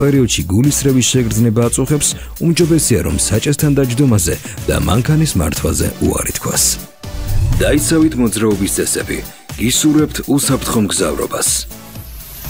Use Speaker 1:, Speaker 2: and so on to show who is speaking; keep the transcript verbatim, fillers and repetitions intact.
Speaker 1: პერიოდში გულისრევის შეგრძნება აწუხებს, უმჯობესია რომ საჭესთან დაჯდომაზე და მანქანის მართვაზე უარი თქვას. დაიცავით მოძრაობის წესები, გისურვებთ უსაფრთხო მგზავრობას.